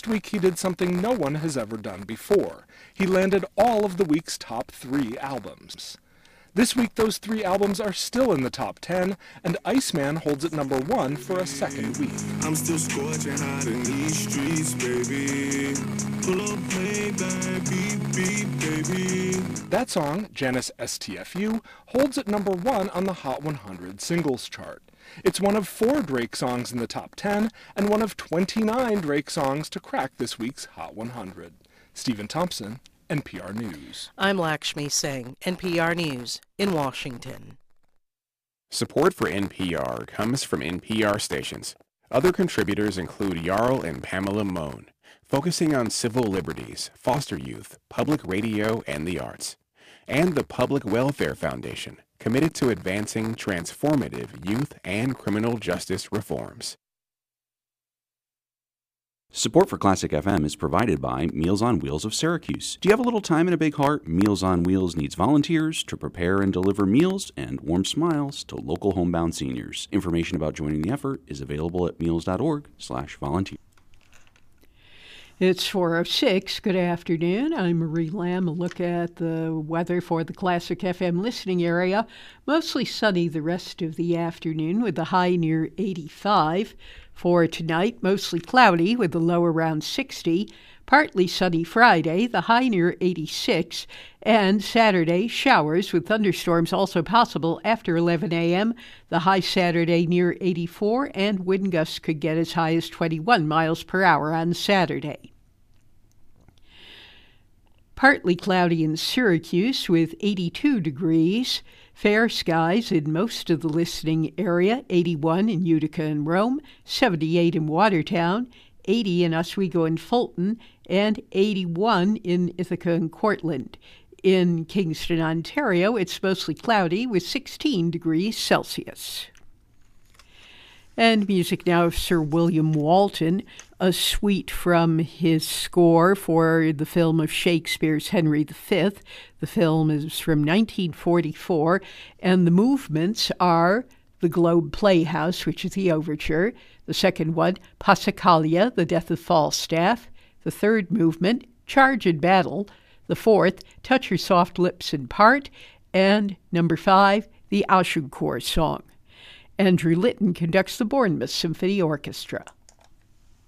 week he did something no one has ever done before. He landed all of the week's top 3 albums. This week, those 3 albums are still in the top 10, and Iceman holds at number 1 for a second week. I'm still scorching hot in these streets, baby. Pull up, play that beat, baby. That song, Janus STFU, holds at number 1 on the Hot 100 singles chart. It's one of 4 Drake songs in the top 10, and one of 29 Drake songs to crack this week's Hot 100. Stephen Thompson, NPR News. I'm Lakshmi Singh, NPR News in Washington. Support for NPR comes from NPR stations. Other contributors include Jarl and Pamela Mohn, focusing on civil liberties, foster youth, public radio, and the arts. And the Public Welfare Foundation, committed to advancing transformative youth and criminal justice reforms. Support for Classic FM is provided by Meals on Wheels of Syracuse. Do you have a little time and a big heart? Meals on Wheels needs volunteers to prepare and deliver meals and warm smiles to local homebound seniors. Information about joining the effort is available at meals.org/volunteer. It's 4:06. Good afternoon. I'm Marie Lamb. A look at the weather for the Classic FM listening area. Mostly sunny the rest of the afternoon with the high near 85. For tonight, mostly cloudy with the low around 60. Partly sunny Friday, the high near 86. And Saturday, showers with thunderstorms also possible after 11 a.m. The high Saturday near 84, and wind gusts could get as high as 21 miles per hour on Saturday. Partly cloudy in Syracuse with 82 degrees. Fair skies in most of the listening area, 81 in Utica and Rome, 78 in Watertown, 80 in Oswego and Fulton, and 81 in Ithaca and Cortland. In Kingston, Ontario, it's mostly cloudy with 16 degrees Celsius. And music now of Sir William Walton, a suite from his score for the film of Shakespeare's Henry V. The film is from 1944, and the movements are the Globe Playhouse, which is the overture. The second one, Passacaglia, the Death of Falstaff. The third movement, Charge and Battle. The fourth, Touch Your Soft Lips and Part. And number 5, the Agincourt Song. Andrew Litton conducts the Bournemouth Symphony Orchestra.